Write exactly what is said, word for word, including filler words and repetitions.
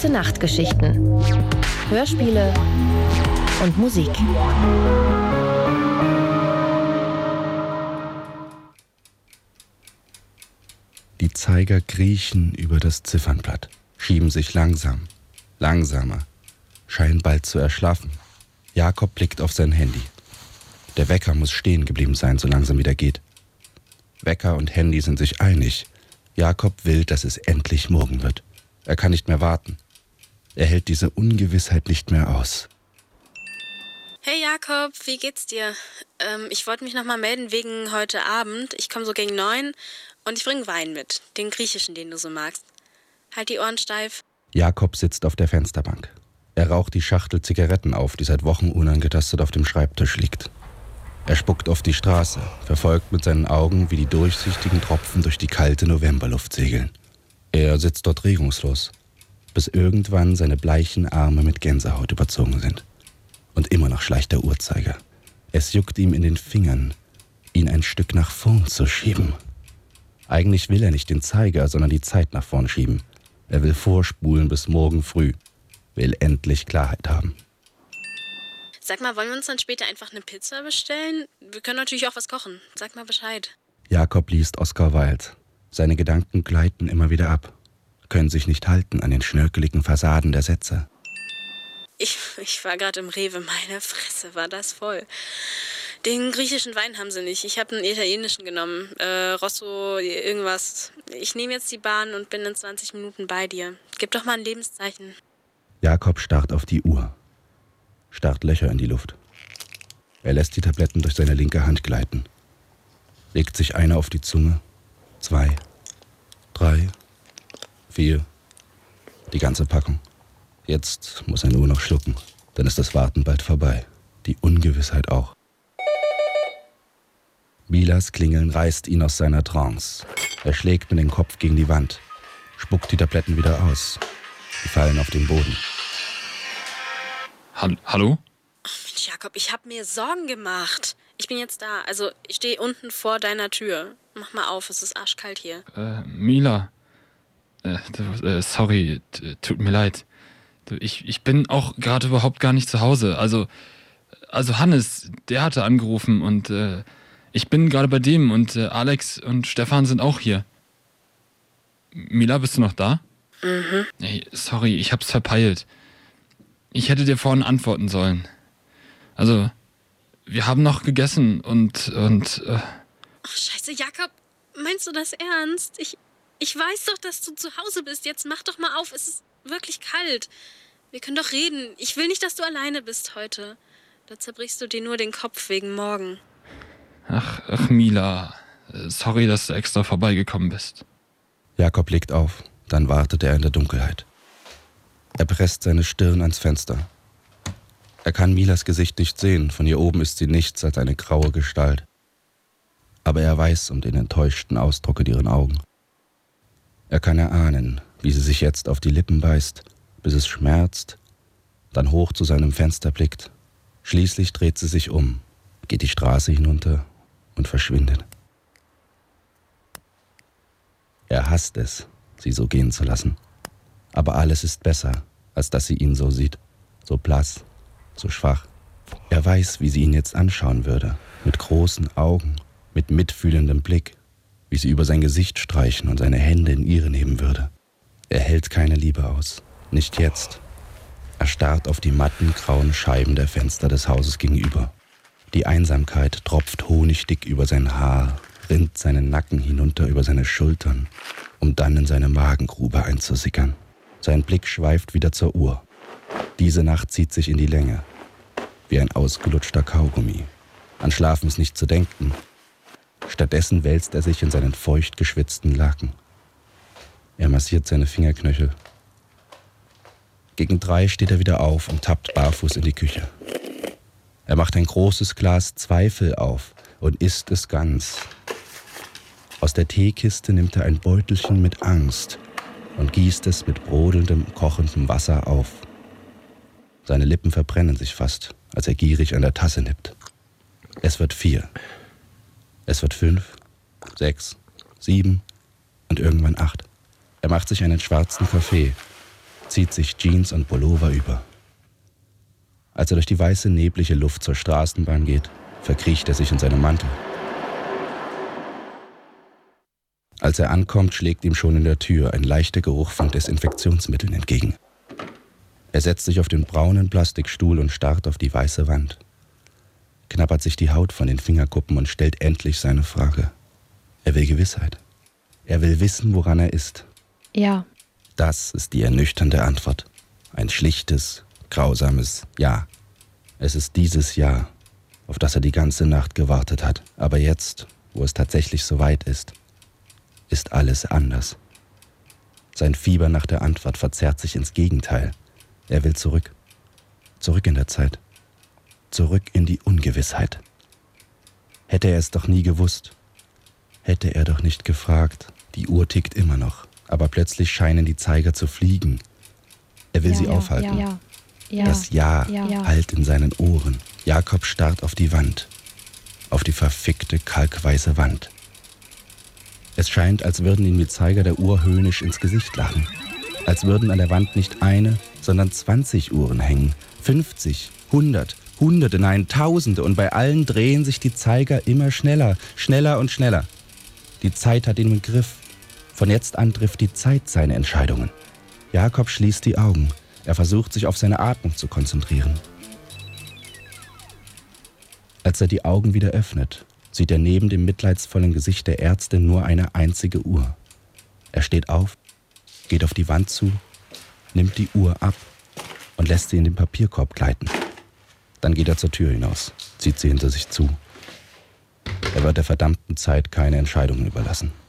Gute-Nacht-Geschichten, Hörspiele und Musik. Die Zeiger kriechen über das Ziffernblatt, schieben sich langsam, langsamer, scheinen bald zu erschlaffen. Jakob blickt auf sein Handy. Der Wecker muss stehen geblieben sein, so langsam wieder geht. Wecker und Handy sind sich einig. Jakob will, dass es endlich morgen wird. Er kann nicht mehr warten. Er hält diese Ungewissheit nicht mehr aus. Hey Jakob, wie geht's dir? Ähm, ich wollte mich nochmal melden wegen heute Abend. Ich komme so gegen neun und ich bringe Wein mit. Den griechischen, den du so magst. Halt die Ohren steif. Jakob sitzt auf der Fensterbank. Er raucht die Schachtel Zigaretten auf, die seit Wochen unangetastet auf dem Schreibtisch liegt. Er spuckt auf die Straße, verfolgt mit seinen Augen, wie die durchsichtigen Tropfen durch die kalte Novemberluft segeln. Er sitzt dort regungslos, bis irgendwann seine bleichen Arme mit Gänsehaut überzogen sind. Und immer noch schleicht der Uhrzeiger. Es juckt ihm in den Fingern, ihn ein Stück nach vorn zu schieben. Eigentlich will er nicht den Zeiger, sondern die Zeit nach vorn schieben. Er will vorspulen bis morgen früh, will endlich Klarheit haben. Sag mal, wollen wir uns dann später einfach eine Pizza bestellen? Wir können natürlich auch was kochen. Sag mal Bescheid. Jakob liest Oscar Wilde. Seine Gedanken gleiten immer wieder ab, können sich nicht halten an den schnörkeligen Fassaden der Sätze. Ich, ich war gerade im Rewe, meine Fresse, war das voll. Den griechischen Wein haben sie nicht. Ich habe einen italienischen genommen. Äh, Rosso, irgendwas. Ich nehme jetzt die Bahn und bin in zwanzig Minuten bei dir. Gib doch mal ein Lebenszeichen. Jakob starrt auf die Uhr, starrt Löcher in die Luft. Er lässt die Tabletten durch seine linke Hand gleiten, legt sich eine auf die Zunge, zwei, drei, vier, die ganze Packung. Jetzt muss er nur noch schlucken, dann ist das Warten bald vorbei, die Ungewissheit auch. Milas Klingeln reißt ihn aus seiner Trance. Er schlägt mit dem Kopf gegen die Wand, spuckt die Tabletten wieder aus. Die fallen auf den Boden. Hall- Hallo? Oh Mensch, Jakob, ich habe mir Sorgen gemacht. Ich bin jetzt da. Also, ich stehe unten vor deiner Tür. Mach mal auf, es ist arschkalt hier. Äh, Mila. Äh, du, äh, sorry, t- tut mir leid. Du, ich, ich bin auch gerade überhaupt gar nicht zu Hause. Also, also Hannes, der hatte angerufen und äh, ich bin gerade bei dem und äh, Alex und Stefan sind auch hier. Mila, bist du noch da? Mhm. Hey, sorry, ich hab's verpeilt. Ich hätte dir vorhin antworten sollen. Also, wir haben noch gegessen und, und, äh... Ach, scheiße, Jakob, meinst du das ernst? Ich, ich weiß doch, dass du zu Hause bist. Jetzt mach doch mal auf, es ist wirklich kalt. Wir können doch reden. Ich will nicht, dass du alleine bist heute. Da zerbrichst du dir nur den Kopf wegen morgen. Ach, ach, Mila. Sorry, dass du extra vorbeigekommen bist. Jakob blickt auf, dann wartet er in der Dunkelheit. Er presst seine Stirn ans Fenster. Er kann Milas Gesicht nicht sehen, von hier oben ist sie nichts als eine graue Gestalt. Aber er weiß um den enttäuschten Ausdruck in ihren Augen. Er kann erahnen, wie sie sich jetzt auf die Lippen beißt, bis es schmerzt, dann hoch zu seinem Fenster blickt. Schließlich dreht sie sich um, geht die Straße hinunter und verschwindet. Er hasst es, sie so gehen zu lassen. Aber alles ist besser, als dass sie ihn so sieht, so blass, so schwach. Er weiß, wie sie ihn jetzt anschauen würde, mit großen Augen, mit mitfühlendem Blick, wie sie über sein Gesicht streichen und seine Hände in ihre nehmen würde. Er hält keine Liebe aus, nicht jetzt. Er starrt auf die matten, grauen Scheiben der Fenster des Hauses gegenüber. Die Einsamkeit tropft honigdick über sein Haar, rinnt seinen Nacken hinunter über seine Schultern, um dann in seine Magengrube einzusickern. Sein Blick schweift wieder zur Uhr. Diese Nacht zieht sich in die Länge, wie ein ausgelutschter Kaugummi. An Schlafen ist nicht zu denken. Stattdessen wälzt er sich in seinen feucht geschwitzten Laken. Er massiert seine Fingerknöchel. Gegen drei steht er wieder auf und tappt barfuß in die Küche. Er macht ein großes Glas Zweifel auf und isst es ganz. Aus der Teekiste nimmt er ein Beutelchen mit Angst und gießt es mit brodelndem, kochendem Wasser auf. Seine Lippen verbrennen sich fast, als er gierig an der Tasse nippt. Es wird vier. Es wird fünf, sechs, sieben und irgendwann acht. Er macht sich einen schwarzen Kaffee, zieht sich Jeans und Pullover über. Als er durch die weiße, neblige Luft zur Straßenbahn geht, verkriecht er sich in seinem Mantel. Als er ankommt, schlägt ihm schon in der Tür ein leichter Geruch von Desinfektionsmitteln entgegen. Er setzt sich auf den braunen Plastikstuhl und starrt auf die weiße Wand, knabbert sich die Haut von den Fingerkuppen und stellt endlich seine Frage. Er will Gewissheit. Er will wissen, woran er ist. Ja. Das ist die ernüchternde Antwort. Ein schlichtes, grausames Ja. Es ist dieses Ja, auf das er die ganze Nacht gewartet hat. Aber jetzt, wo es tatsächlich soweit ist, ist alles anders. Sein Fieber nach der Antwort verzerrt sich ins Gegenteil. Er will zurück. Zurück in der Zeit. Zurück in die Ungewissheit. Hätte er es doch nie gewusst. Hätte er doch nicht gefragt. Die Uhr tickt immer noch. Aber plötzlich scheinen die Zeiger zu fliegen. Er will ja, sie ja, aufhalten. Ja, ja, das Ja, ja hallt in seinen Ohren. Jakob starrt auf die Wand. Auf die verfickte, kalkweiße Wand. Es scheint, als würden ihm die Zeiger der Uhr höhnisch ins Gesicht lachen. Als würden an der Wand nicht eine, sondern zwanzig Uhren hängen. fünfzig, hundert, hunderte, nein, tausende. Und bei allen drehen sich die Zeiger immer schneller, schneller und schneller. Die Zeit hat ihn im Griff. Von jetzt an trifft die Zeit seine Entscheidungen. Jakob schließt die Augen. Er versucht, sich auf seine Atmung zu konzentrieren. Als er die Augen wieder öffnet, sieht er neben dem mitleidsvollen Gesicht der Ärztin nur eine einzige Uhr. Er steht auf, geht auf die Wand zu, nimmt die Uhr ab und lässt sie in den Papierkorb gleiten. Dann geht er zur Tür hinaus, zieht sie hinter sich zu. Er wird der verdammten Zeit keine Entscheidungen überlassen.